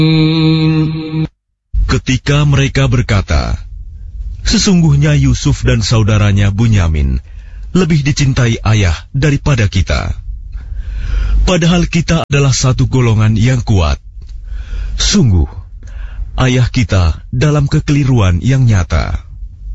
Ketika mereka berkata, sesungguhnya Yusuf dan saudaranya Bunyamin lebih dicintai ayah daripada kita. Padahal kita adalah satu golongan yang kuat. Sungguh, ayah kita dalam kekeliruan yang nyata.